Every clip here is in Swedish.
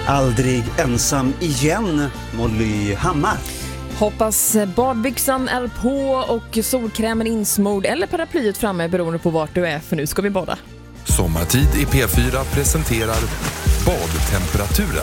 Aldrig ensam igen, Molly Hammar. Hoppas badbyxan är på och solkrämen insmord eller paraplyet framme beroende på vart du är, för nu ska vi bada. Sommartid i P4 presenterar badtemperaturen.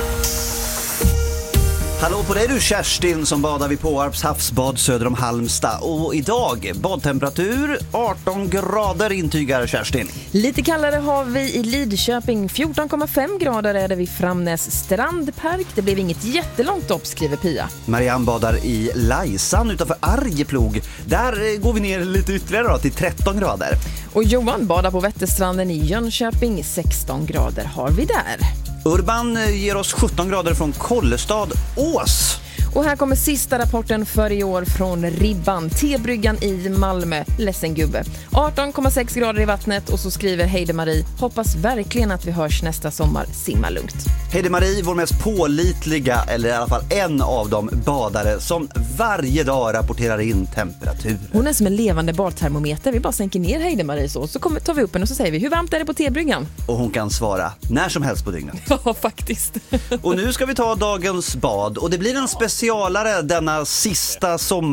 Hallå på dig du Kerstin som badar vid Påarps havsbad söder om Halmstad. Och idag badtemperatur 18 grader intygar Kerstin. Lite kallare har vi i Lidköping, 14,5 grader är det vid Framnäs strandpark. Det blev inget jättelångt dopp, skriver Pia. Marianne badar i Lajsan utanför Arjeplog. Där går vi ner lite ytterligare då, till 13 grader. Och Johan badar på Vätterstranden i Jönköping, 16 grader har vi där. Urban ger oss 17 grader från Kollestad, Ås. Och här kommer sista rapporten för i år från Ribban, T-bryggan i Malmö, ledsen gubbe. 18,6 grader i vattnet och så skriver Heide-Marie, hoppas verkligen att vi hörs nästa sommar, simma lugnt. Heide-Marie, vår mest pålitliga, eller i alla fall en av de badare som varje dag rapporterar in temperatur. Hon är som en levande badtermometer, vi bara sänker ner Heide-Marie så tar vi upp henne och så säger vi, hur varmt är det på T-bryggan? Och hon kan svara när som helst på dygnet. Ja, faktiskt. Och nu ska vi ta dagens bad och det blir en specialare denna sista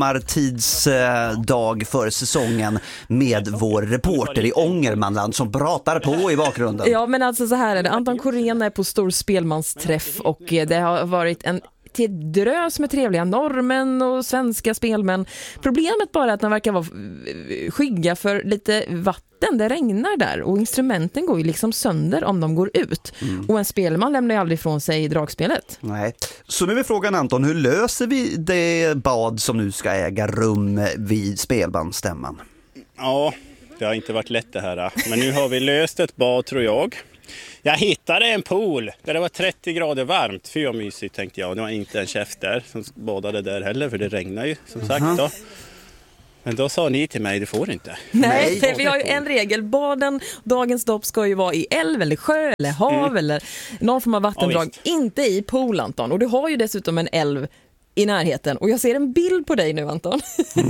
sommartidsdag för säsongen med vår reporter i Ångermanland som pratar på i bakgrunden. Ja, men alltså så här är det. Anton Korén är på stor spelmansträff och det har varit en till drös med trevliga norrmän och svenska spelmän. Problemet bara är att de verkar vara skygga för lite vatten. Det regnar där och instrumenten går ju liksom sönder om de går ut. Och en spelman lämnar ju aldrig ifrån sig i dragspelet. Nej. Så nu är frågan Anton, hur löser vi det bad som nu ska äga rum vid spelbandsstämman? Ja, det har inte varit lätt det här. Men nu har vi löst ett bad tror jag. Jag hittade en pool där det var 30 grader varmt. Fy vad mysigt tänkte jag. Det var inte en chef där som badade där heller för det regnar ju som sagt då. Men då sa ni till mig, det får inte. Nej, vi har ju en regel. Baden, dagens dopp ska ju vara i älv eller sjö eller hav eller någon form av vattendrag. Ja, inte i pool, Anton. Och du har ju dessutom en älv i närheten. Och jag ser en bild på dig nu, Anton.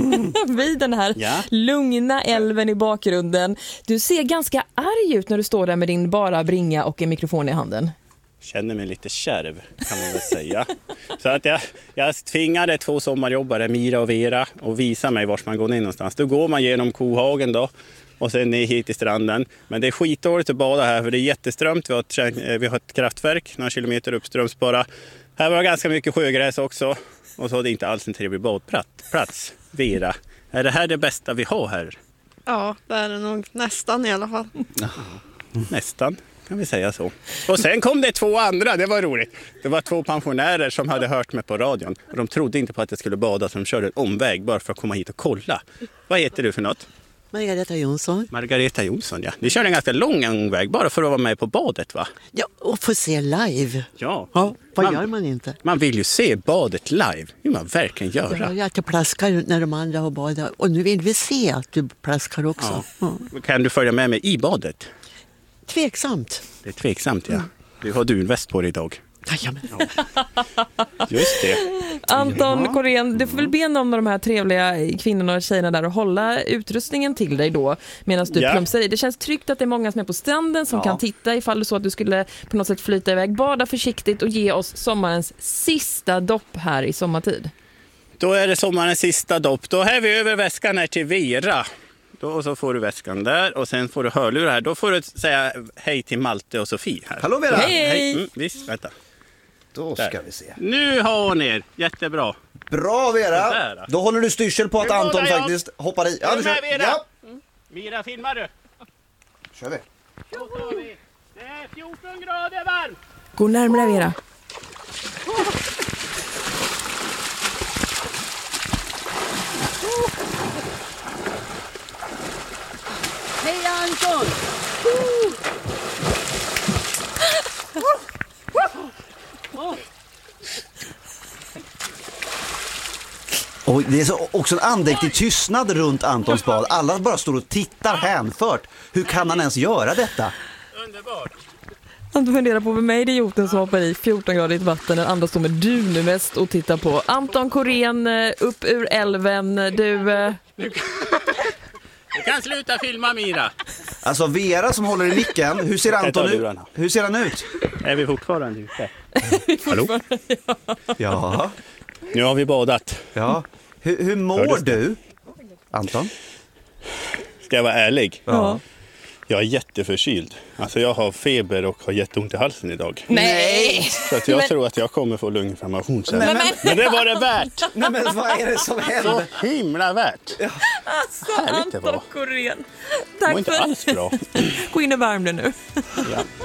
Vid den här lugna älven i bakgrunden. Du ser ganska arg ut när du står där med din bara bringa och en mikrofon i handen. Känner mig lite kärv kan man väl säga. Så att jag tvingade 2 sommarjobbare, Mira och Vera, och visa mig var man går ner någonstans. Då går man genom Kohagen då och sen ner hit till stranden. Men det är skitdåligt att bada här för det är jätteströmt. Vi har ett kraftverk några kilometer uppströms bara. Här var ganska mycket sjögräs också. Och så är det inte alls en trevlig badplats. Vera, är det här det bästa vi har här? Ja, det är det nog nästan i alla fall. Nästan, kan vi säga så. Och sen kom det 2 andra, det var roligt. Det var 2 pensionärer som hade hört mig på radion. Och de trodde inte på att jag skulle bada så de körde en omväg bara för att komma hit och kolla. Vad heter du för något? Margareta Jonsson. Margareta Jonsson, ja. Ni körde en ganska lång omväg bara för att vara med på badet, va? Ja, och få se live. Ja. Vad gör man inte? Man vill ju se badet live. Det vill man verkligen göra. Ja, att du plaskar när de andra har badat. Och nu vill vi se att du plaskar också. Ja. Kan du följa med mig i badet? Tveksamt. Det är tveksamt, ja. Du har dunväst på dig idag. Jajamän. Just det. Anton Korén, du får väl be någon av de här trevliga kvinnorna och tjejerna där och hålla utrustningen till dig då medan du plumsar i. Det känns tryggt att det är många som är på stranden som kan titta ifall det så att du skulle på något sätt flyta iväg. Bada försiktigt och ge oss sommarens sista dopp här i sommartid. Då är det sommarens sista dopp. Då är vi över väskan här till Vera. Då så får du väskan där och sen får du hörlurar här. Då får du säga hej till Malte och Sofie här. Hallå Vera! Hej! Visst, vänta. Då ska vi se. Nu har ni er. Jättebra. Bra Vera! Där. Då håller du styrsel på att Anton faktiskt hoppar i. Ja, du kör. Vera! Ja. Mira, filmar du? Kör vi. Då tar vi. Det är 14 grader varmt. Gå närmare Vera. Hej Anton! Och det är så också en andäktig tystnad runt Antons bad. Alla bara står och tittar hänfört. Hur kan han ens göra detta? Underbart. Anton funderar på vem är idioten som hoppar i 14 grader i vatten när andra står med dunväst och tittar på. Anton Korén, upp ur älven. Du kan sluta filma, Mira. Alltså Vera som håller i nicken, hur ser Anton ut? Hur ser han ut? Är vi fortfarande ute? Hallå? Ja. Nu har vi badat. Ja. Hur mår du, Anton? Ska jag vara ärlig? Ja. Jag är jätteförkyld. Alltså jag har feber och har jätteont i halsen idag. Nej! Så att jag tror att jag kommer få lunginflammation sen. Men det var det värt! Nej men vad är det som händer? Så himla värt! Alltså Härligt det var. Anton Corén. Det var Tack inte för... alls bra. Gå in och värm dig nu. Ja.